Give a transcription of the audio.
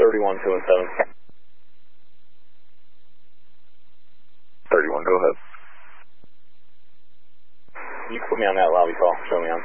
31, 217. 31, go ahead. You put me on that lobby call. Show me on